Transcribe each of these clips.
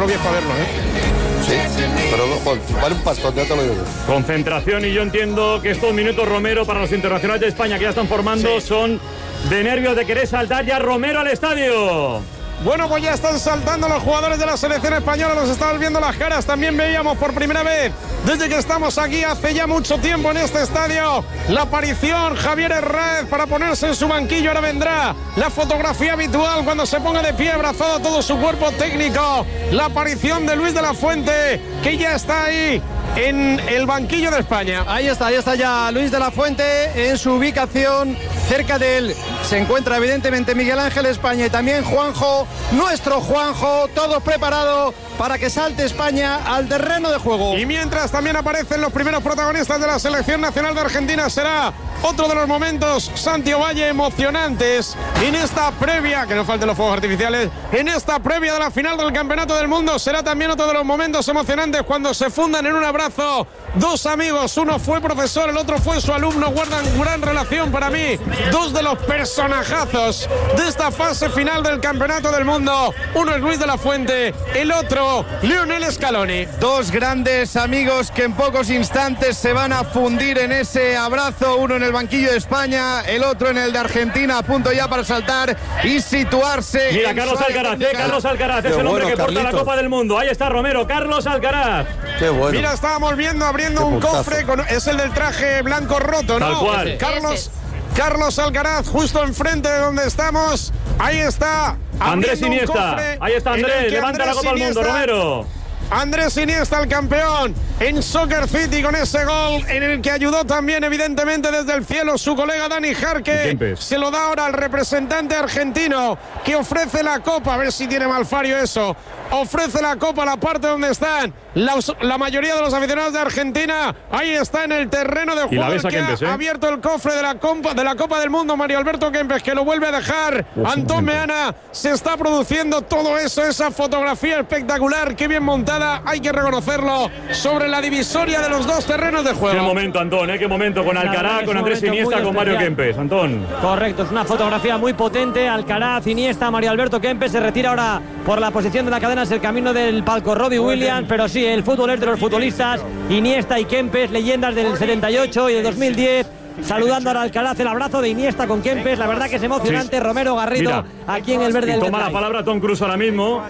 bien para verlo, Sí, pero vale un pastón, ya te lo digo. Concentración, y yo entiendo que estos minutos, Romero, para los internacionales de España que ya están formando, son de nervios, de querer saltar ya Romero al estadio. Bueno, pues ya están saltando los jugadores de la selección española, nos estamos viendo las caras, también veíamos por primera vez, desde que estamos aquí hace ya mucho tiempo en este estadio, la aparición Javier Herráez para ponerse en su banquillo. Ahora vendrá la fotografía habitual cuando se ponga de pie, abrazado todo su cuerpo técnico, la aparición de Luis de la Fuente, que ya está ahí en el banquillo de España. Ahí está ya Luis de la Fuente en su ubicación. Cerca de él se encuentra evidentemente Miguel Ángel España y también Juanjo, nuestro Juanjo, todo preparado para que salte España al terreno de juego. Y mientras también aparecen los primeros protagonistas de la selección nacional de Argentina, será otro de los momentos, Santi Ovalle, emocionantes en esta previa, que no falten los fuegos artificiales, en esta previa de la final del Campeonato del Mundo. Será también otro de los momentos emocionantes cuando se fundan en un abrazo dos amigos, uno fue profesor, el otro fue su alumno, guardan gran relación para mí, dos de los personajazos de esta fase final del Campeonato del Mundo. Uno es Luis de la Fuente, el otro Lionel Scaloni. Dos grandes amigos que en pocos instantes se van a fundir en ese abrazo, uno en el banquillo de España, el otro en el de Argentina, a punto ya para saltar y situarse. Mira, Carlos Alcaraz, es el hombre que porta la Copa del Mundo. Ahí está Romero, Carlos Alcaraz. Qué bueno. Mira, estábamos viendo abriendo un cofre, es el del traje blanco roto, ¿no? Tal cual. Carlos Alcaraz, justo enfrente de donde estamos. Ahí está Andrés Iniesta. Ahí está Andrés, levanta la Copa del Mundo, Romero. Andrés Iniesta, el campeón en Soccer City, con ese gol en el que ayudó también evidentemente desde el cielo su colega Dani Jarque. Se lo da ahora al representante argentino, que ofrece la copa, a ver si tiene malfario eso, ofrece la copa a la parte donde están la mayoría de los aficionados de Argentina. Ahí está en el terreno de juego, que Kempes, ha abierto el cofre de la Copa del Mundo, Mario Alberto Kempes, que lo vuelve a dejar. Antón Meana, se está produciendo todo eso, esa fotografía espectacular, qué bien montada, hay que reconocerlo, sobre la divisoria de los dos terrenos de juego. Qué momento, Antón, qué momento con Alcaraz, con Andrés Iniesta, con Mario Kempes, Antón. Correcto, es una fotografía muy potente. Alcaraz, Iniesta, Mario Alberto Kempes se retira ahora por la posición de la cadena, es el camino del palco Robbie Williams, pero sí, el fútbol es de los futbolistas. Iniesta y Kempes, leyendas del 78 y del 2010. Saludando ahora a Alcaraz, el abrazo de Iniesta con Kempes, la verdad que es emocionante. Sí. Romero Garrido, mira, aquí en el verde del toma la palabra Tom Cruise ahora mismo,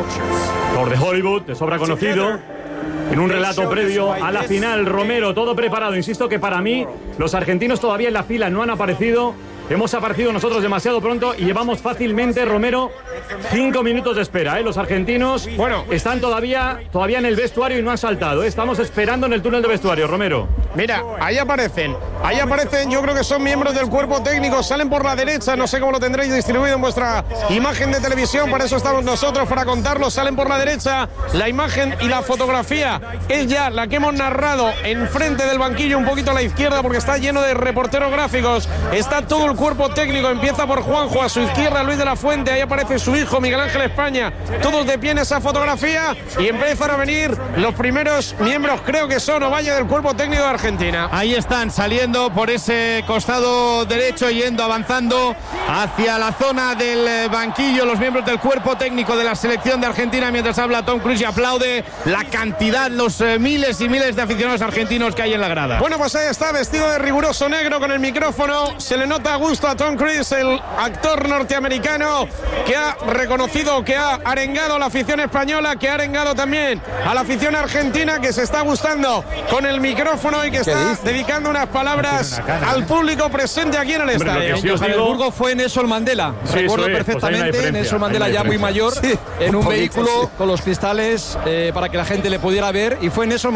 por de Hollywood, de sobra conocido, en un relato previo a la final. Romero, todo preparado. Insisto que para mí los argentinos todavía en la fila no han aparecido. Hemos aparecido nosotros demasiado pronto y llevamos fácilmente, Romero, 5 minutos de espera. Los argentinos están todavía en el vestuario y no han saltado. Estamos esperando en el túnel de vestuario, Romero. Mira, ahí aparecen, yo creo que son miembros del cuerpo técnico, salen por la derecha, no sé cómo lo tendréis distribuido en vuestra imagen de televisión, para eso estamos nosotros, para contarlo. Salen por la derecha, la imagen y la fotografía es ya la que hemos narrado enfrente del banquillo, un poquito a la izquierda, porque está lleno de reporteros gráficos, está todo el cuerpo técnico, empieza por Juanjo, a su izquierda Luis de la Fuente, ahí aparece su hijo Miguel Ángel España, todos de pie en esa fotografía, y empiezan a venir los primeros miembros, creo que son Ovalle, del cuerpo técnico de Argentina. Ahí están saliendo por ese costado derecho, avanzando hacia la zona del banquillo los miembros del cuerpo técnico de la selección de Argentina, mientras habla Tom Cruise y aplaude la cantidad, los miles y miles de aficionados argentinos que hay en la grada. Bueno, pues ahí está, vestido de riguroso negro con el micrófono, se le nota a gusto a Tom Cruise, el actor norteamericano que ha reconocido, que ha arengado a la afición española, que ha arengado también a la afición argentina, que se está gustando con el micrófono y que está dedicando unas palabras al público presente aquí en el estadio. En Johannesburgo fue Nelson Mandela, recuerdo perfectamente, pues Nelson Mandela ya muy mayor, en un vehículo con los cristales para que la gente le pudiera ver, y fue Nelson